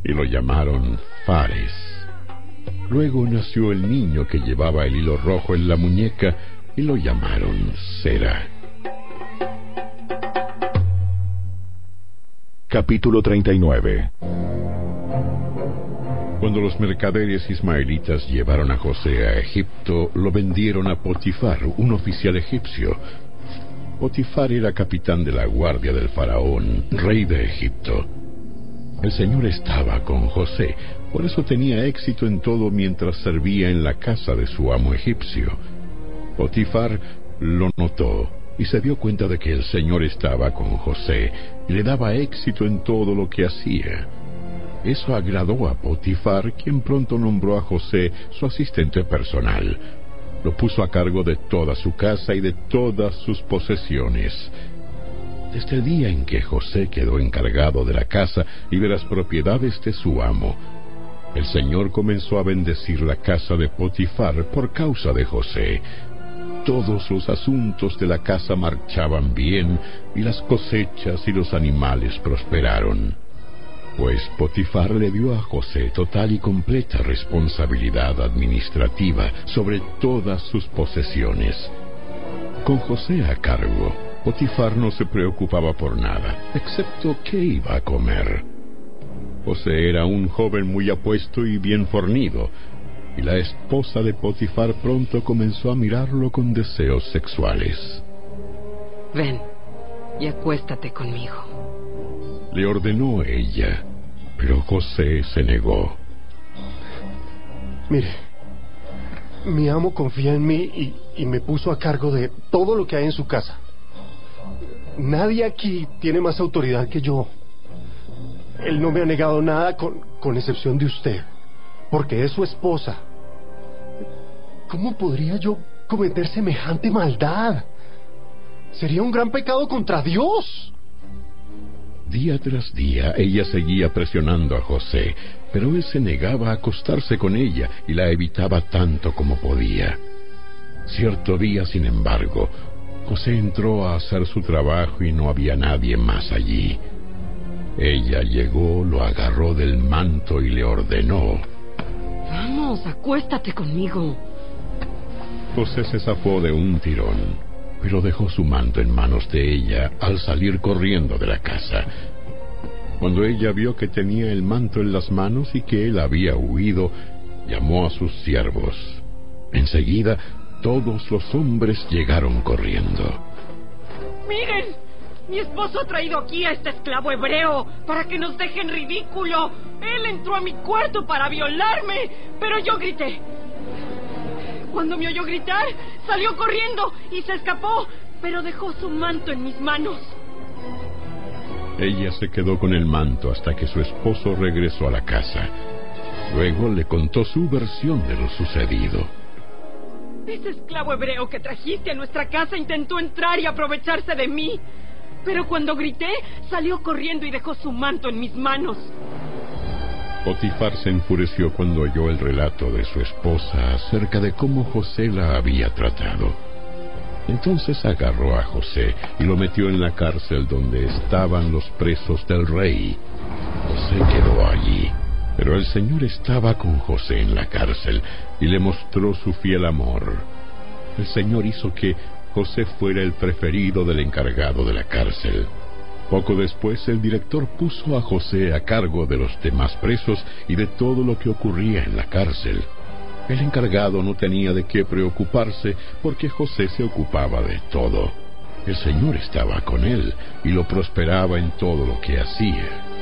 y lo llamaron Fares. Luego nació el niño que llevaba el hilo rojo en la muñeca y lo llamaron Zera. Capítulo 39. Cuando los mercaderes ismaelitas llevaron a José a Egipto, lo vendieron a Potifar, un oficial egipcio. Potifar era capitán de la guardia del faraón, rey de Egipto. El Señor estaba con José, por eso tenía éxito en todo mientras servía en la casa de su amo egipcio. Potifar lo notó y se dio cuenta de que el Señor estaba con José y le daba éxito en todo lo que hacía. Eso agradó a Potifar, quien pronto nombró a José su asistente personal. Lo puso a cargo de toda su casa y de todas sus posesiones. Desde el día en que José quedó encargado de la casa y de las propiedades de su amo, el Señor comenzó a bendecir la casa de Potifar por causa de José. Todos los asuntos de la casa marchaban bien y las cosechas y los animales prosperaron. Pues Potifar le dio a José total y completa responsabilidad administrativa sobre todas sus posesiones. Con José a cargo, Potifar no se preocupaba por nada, excepto qué iba a comer. José era un joven muy apuesto y bien fornido, y la esposa de Potifar pronto comenzó a mirarlo con deseos sexuales. Ven y acuéstate conmigo, le ordenó ella, pero José se negó. Mire, mi amo confía en mí y me puso a cargo de todo lo que hay en su casa. Nadie aquí tiene más autoridad que yo. Él no me ha negado nada con excepción de usted, porque es su esposa. ¿Cómo podría yo cometer semejante maldad? Sería un gran pecado contra Dios. Día tras día ella seguía presionando a José, pero él se negaba a acostarse con ella y la evitaba tanto como podía. Cierto día, sin embargo, José entró a hacer su trabajo y no había nadie más allí. Ella llegó, lo agarró del manto y le ordenó: vamos, acuéstate conmigo. José se zafó de un tirón, pero dejó su manto en manos de ella al salir corriendo de la casa. Cuando ella vio que tenía el manto en las manos y que él había huido, llamó a sus siervos. Enseguida, todos los hombres llegaron corriendo. ¡Miren! Mi esposo ha traído aquí a este esclavo hebreo para que nos deje en ridículo. Él entró a mi cuarto para violarme, pero yo grité. Cuando me oyó gritar, salió corriendo y se escapó, pero dejó su manto en mis manos. Ella se quedó con el manto hasta que su esposo regresó a la casa. Luego le contó su versión de lo sucedido. Ese esclavo hebreo que trajiste a nuestra casa intentó entrar y aprovecharse de mí, pero cuando grité, salió corriendo y dejó su manto en mis manos. Potifar se enfureció cuando oyó el relato de su esposa acerca de cómo José la había tratado. Entonces agarró a José y lo metió en la cárcel donde estaban los presos del rey. José quedó allí, pero el Señor estaba con José en la cárcel y le mostró su fiel amor. El Señor hizo que José fuera el preferido del encargado de la cárcel. Poco después, el director puso a José a cargo de los demás presos y de todo lo que ocurría en la cárcel. El encargado no tenía de qué preocuparse porque José se ocupaba de todo. El Señor estaba con él y lo prosperaba en todo lo que hacía.